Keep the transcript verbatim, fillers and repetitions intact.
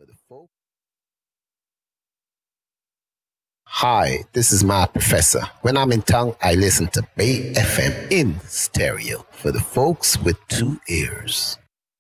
for the folk. Hi, this is my professor. When I'm in town, I listen to Bay F M in stereo for the folks with two ears.